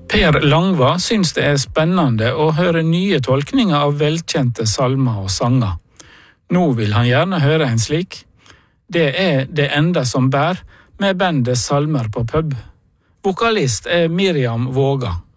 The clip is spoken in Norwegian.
Per Langva syns det spennende å høre nye tolkninger av velkjente salmer og sanger. Nå vil han gjerne høre en slik. Det det enda som bær, med bandet Salmer på pub. Vokalist Miriam Våga.